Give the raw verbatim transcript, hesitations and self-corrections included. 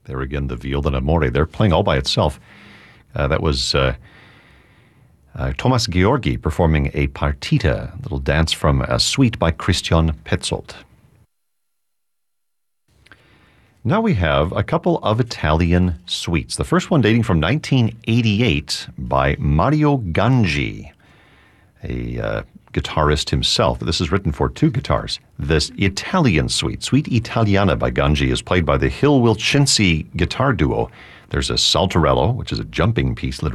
There again, the Viola d'Amore. They're playing all by itself. Uh, that was uh, uh, Thomas Georgi performing a partita, a little dance from a suite by Christian Petzold. Now we have a couple of Italian suites. The first one dating from nineteen eighty-eight by Mario Ganji, a uh, guitarist himself. This is written for two guitars. This Italian suite, Suite Italiana by Ganji, is played by the Hill Wilchinski guitar duo. There's a saltarello, which is a jumping piece, literally.